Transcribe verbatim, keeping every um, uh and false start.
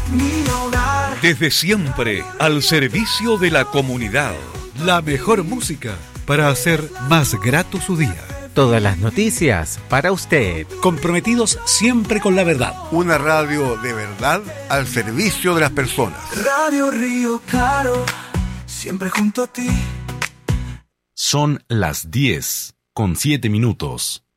mi hogar. Desde siempre, al servicio de la comunidad. La mejor música para hacer más grato su día. Todas las noticias para usted. Comprometidos siempre con la verdad. Una radio de verdad al servicio de las personas. Radio Río Claro, siempre junto a ti. Son las diez con siete minutos.